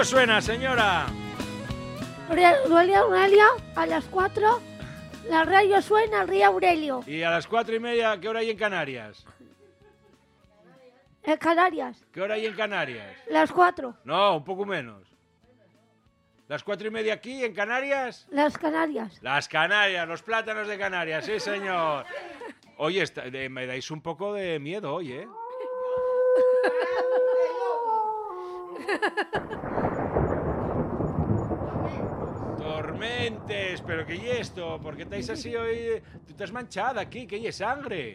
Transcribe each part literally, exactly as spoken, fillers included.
radio suena, señora. Radio Aurelia, a las cuatro, la radio suena, Río Aurelio. Y a las cuatro y media, ¿qué hora hay en Canarias? En Canarias. ¿Qué hora hay en Canarias? Las cuatro. No, un poco menos. ¿Las cuatro y media aquí, en Canarias? Las Canarias. Las Canarias, los plátanos de Canarias, sí, señor. Oye, está, de, me dais un poco de miedo hoy, ¿eh? Tormentes, pero ¿qué es esto? ¿Por qué estáis así hoy? Tú estás manchada aquí, ¿qué es sangre?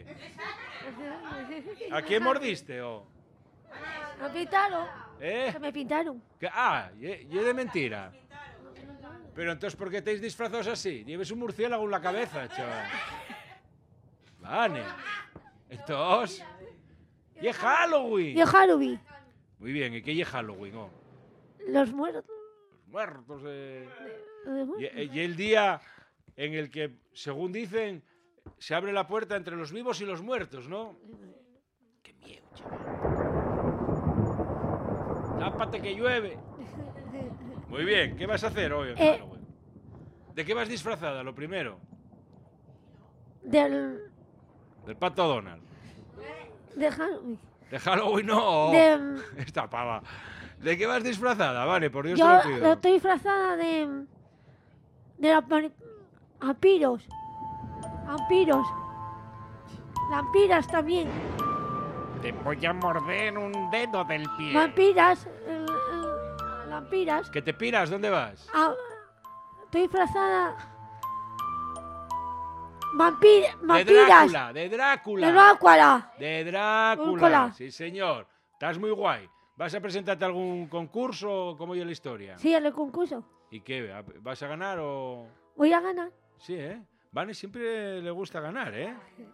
¿A quién mordiste, o? Oh? Me pintaron. ¿Eh? Que me pintaron. ¿Qué? Ah, y es de mentira. Pero entonces, ¿por qué estáis disfrazados así? Lleves un murciélago en la cabeza, chaval. Vale. Entonces, ¿y es Halloween? Y Halloween. Muy bien, ¿y qué es Halloween? Oh? Los muertos. Los muertos. Eh... De... Y, y el día en el que, según dicen, se abre la puerta entre los vivos y los muertos, ¿no? Qué miedo, chaval. Tápate que llueve. Muy bien, ¿qué vas a hacer hoy en eh, Halloween? ¿De qué vas disfrazada, lo primero? Del... Del Pato Donald. De Halloween. ¿De Halloween no? De... Esta pava. ¿De qué vas disfrazada? Vale, por Dios Yo te lo pido. Yo estoy disfrazada de... De la... Vampiros. Vampiros. Vampiras también. Te voy a morder un dedo del pie. Vampiras. Eh, eh, vampiras. ¿Que te piras? ¿Dónde vas? Ah, estoy disfrazada... Vampir, vampiras. De Drácula, de Drácula. De Drácula. De Drácula. Drácula. Sí, señor. Estás muy guay. ¿Vas a presentarte a algún concurso o cómo es la historia? Sí, en el concurso. ¿Y qué? ¿Vas a ganar o...? Voy a ganar. Sí, ¿eh? Vane siempre le gusta ganar, ¿eh?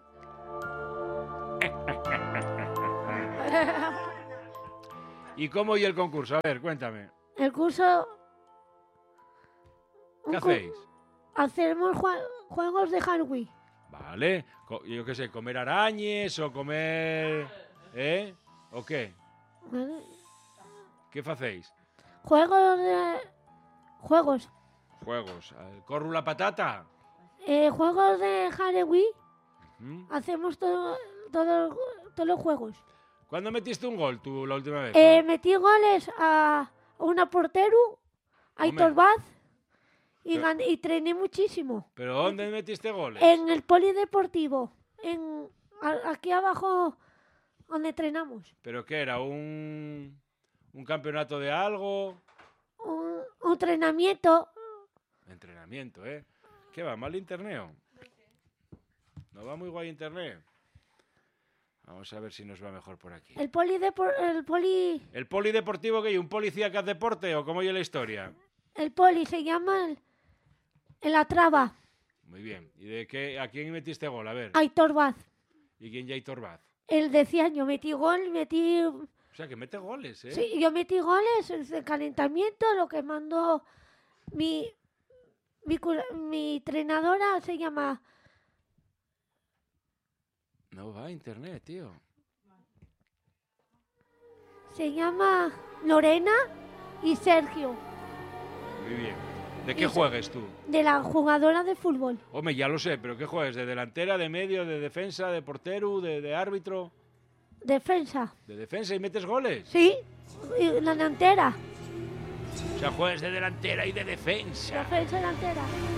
¿Y cómo y el concurso? A ver, cuéntame. El curso... ¿Qué hacéis? Hacemos jue juegos de Halloween. Vale. Yo qué sé, comer arañes o comer... ¿Eh? ¿O qué? ¿Vale? ¿Qué hacéis? Juegos de... Juegos. Juegos. ¿Corro la patata? Eh, juegos de Halloween. ¿Mm? Hacemos todo, todo, todos los juegos. ¿Cuándo metiste un gol tú la última vez? Eh, metí goles a una portero, a Aitor Vaz, y, Pero, y trené muchísimo. ¿Pero dónde metiste goles? En el polideportivo, en, a, aquí abajo donde entrenamos. ¿Pero qué era? ¿Un, un campeonato de algo? Un, un entrenamiento. Entrenamiento, ¿eh? ¿Qué va? ¿Mal internet? ¿No va muy guay internet? Vamos a ver si nos va mejor por aquí. El polidepor, el poli... ¿El polideportivo qué hay? ¿Un policía que hace deporte o cómo oye la historia? El poli se llama el, el La Traba. Muy bien. ¿Y de qué? ¿A quién metiste gol? A ver. Aitor Vaz. ¿Y quién ya Aitor Vaz? El decía, yo metí gol, metí... O sea, que mete goles, ¿eh? Sí, yo metí goles, el calentamiento, lo que mandó mi, mi, mi entrenadora se llama... No va a internet, tío. Se llama Lorena y Sergio. Muy bien. ¿De qué juegues tú? De la jugadora de fútbol. Hombre, ya lo sé, pero ¿qué juegues? ¿De delantera, de medio, de defensa, de portero, de, de árbitro? Defensa. ¿De defensa y metes goles? Sí, y la delantera. O sea, juegas de delantera y de defensa. Defensa delantera.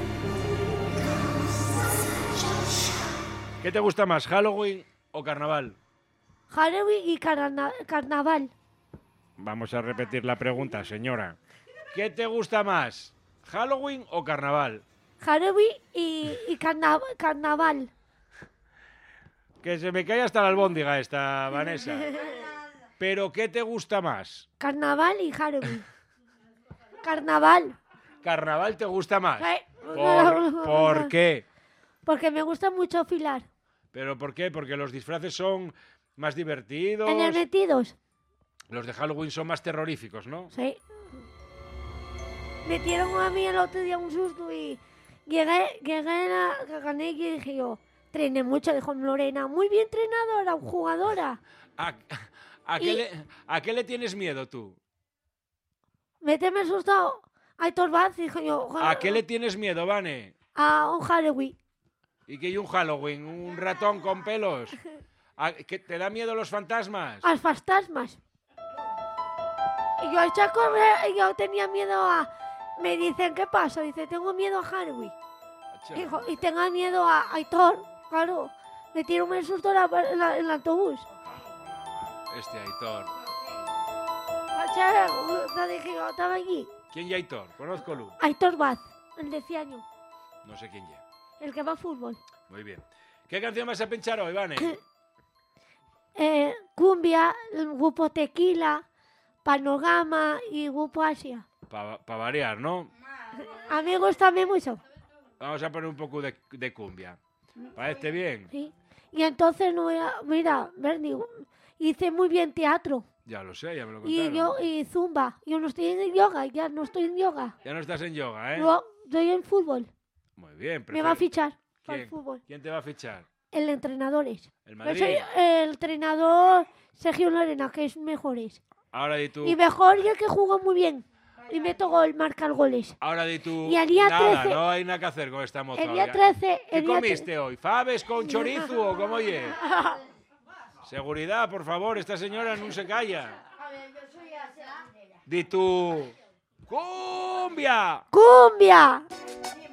¿Qué te gusta más, Halloween o carnaval? Halloween y carna carnaval. Vamos a repetir la pregunta, señora. ¿Qué te gusta más, Halloween o carnaval? Halloween y, y carna carnaval. Que se me cae hasta la albóndiga esta, Vanessa. ¿Pero qué te gusta más? Carnaval y Halloween. Carnaval. ¿Carnaval te gusta más? Sí. ¿Por, ¿por qué? Porque me gusta mucho filar. ¿Pero por qué? Porque los disfraces son más divertidos. En el metidos. Los de Halloween son más terroríficos, ¿no? Sí. Metieron a mí el otro día un susto y llegué, llegué a la gané y dije yo, trené mucho, dijo Lorena, muy bien entrenadora, jugadora. ¿A, a, Y- qué, le, ¿A qué le tienes miedo tú? méteme susto a Aitor Vaz, hijo yo. ¿A qué le tienes miedo, Vane? A un Halloween. ¿Y qué hay un Halloween? ¿Un ratón con pelos? ¿A- que ¿Te da miedo los fantasmas? A los fantasmas. Y yo eché a correr y yo tenía miedo a... Me dicen, ¿qué pasa? Dice, tengo miedo a Halloween. Hijo, y tengo miedo a Aitor, claro. Me tiro un susto en, la- en la- en el autobús. Este Aitor. Ayer, te dije, yo estaba allí. ¿Quién ya Aitor? Conozco-lo. Aitor Vaz, el de Ciaño, No sé quién ya. el que va a fútbol. Muy bien. ¿Qué canción vas a pinchar hoy, Vane? Eh, cumbia, el grupo Tequila, Panorama y grupo Asia. Para variar, ¿no? A mí me gusta a mí mucho. Vamos a poner un poco de, de cumbia. ¿Parece bien? Sí. Y entonces, no era, mira, Bernie, hice muy bien teatro. Ya lo sé, ya me lo Y contaron. yo, y zumba. Yo no estoy en yoga, ya no estoy en yoga. Ya no estás en yoga, ¿eh? No, estoy en fútbol. Muy bien. Me va a prefiero- fichar para el ¿Quién? fútbol. ¿Quién te va a fichar? El entrenador es. ¿El Yo Madrid? soy el entrenador Sergio Lorena, que es mejores. Ahora di tú. Y mejor y el que jugó muy bien. Y meto gol, marcar goles. Ahora di tú. Y el día Nada, trece no hay nada que hacer con esta moza. El día oiga. trece... ¿Qué El día comiste hoy? ¿Faves con chorizo o cómo oye? Seguridad, por favor, esta señora no se calla. Di tú. ¡Cumbia! ¡Cumbia!